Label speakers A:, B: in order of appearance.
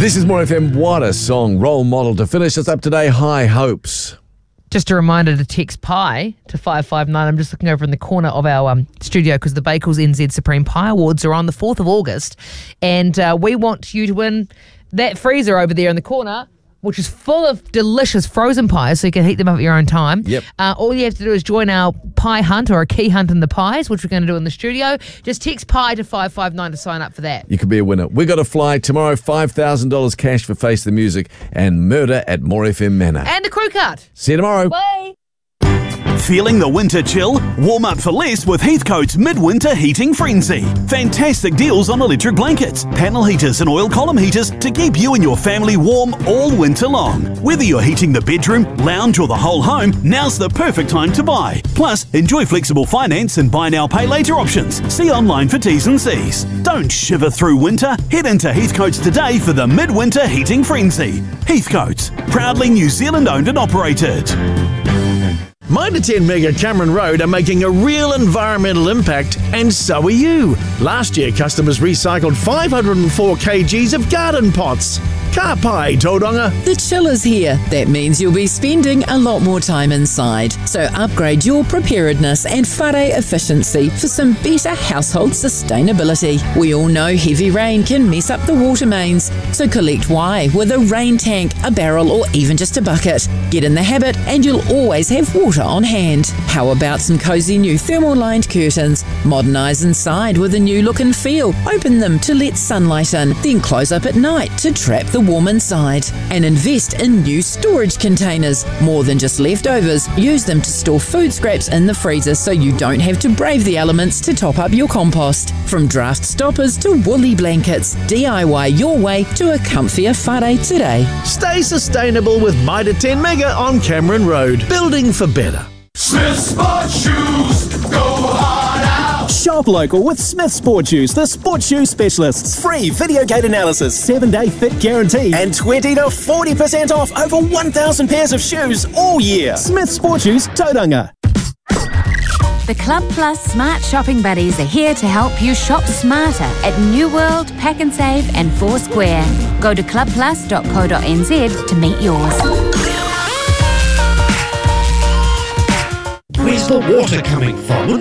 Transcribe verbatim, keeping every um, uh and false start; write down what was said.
A: This is More F M. What a song. Role model to finish us up today. High hopes.
B: Just a reminder to text Pie to five five nine. I'm just looking over in the corner of our um, studio because the Bakels N Z Supreme Pie Awards are on the fourth of August. And uh, we want you to win that freezer over there in the corner, which is full of delicious frozen pies, so you can heat them up at your own time.
A: Yep.
B: Uh, all you have to do is join our pie hunt or a key hunt in the pies, which we're going to do in the studio. Just text Pie to five five nine to sign up for that.
A: You could be a winner. We got to fly tomorrow, five thousand dollars cash for Face the Music and Murder at More F M Manor.
B: And a crew cut.
A: See you tomorrow.
B: Bye.
C: Feeling the winter chill? Warm up for less with Heathcote's Midwinter Heating Frenzy. Fantastic deals on electric blankets, panel heaters and oil column heaters to keep you and your family warm all winter long. Whether you're heating the bedroom, lounge or the whole home, now's the perfect time to buy. Plus, enjoy flexible finance and buy now pay later options. See online for T's and C's. Don't shiver through winter. Head into Heathcote's today for the Midwinter Heating Frenzy. Heathcote's, proudly New Zealand owned and operated.
D: Mitre ten Mega Cameron Road are making a real environmental impact, and so are you. Last year, customers recycled five hundred four kilograms of garden pots. Ka pai, Tauranga.
E: The chill is here. That means you'll be spending a lot more time inside. So upgrade your preparedness and whare efficiency for some better household sustainability. We all know heavy rain can mess up the water mains. So collect Y with a rain tank, a barrel or even just a bucket. Get in the habit and you'll always have water on hand. How about some cosy new thermal lined curtains? Modernise inside with a new look and feel. Open them to let sunlight in, then close up at night to trap the warm inside. And invest in new storage containers. More than just leftovers, use them to store food scraps in the freezer so you don't have to brave the elements to top up your compost. From draft stoppers to woolly blankets, D I Y your way to a comfier whare today.
D: Stay sustainable with Mitre ten Mega on Cameron Road. Building for better.
F: Smith Sport Shoes, go hard out.
G: Shop local with Smith Sport Shoes, the sport shoe specialists. Free video gate analysis, seven day fit guarantee, and twenty to forty percent off over one thousand pairs of shoes all year. Smith Sport Shoes, Tauranga.
H: The Club Plus Smart Shopping Buddies are here to help you shop smarter at New World, Pack and Save and Foursquare. Go to club plus dot co dot n z to meet yours.
I: Where's the water coming from?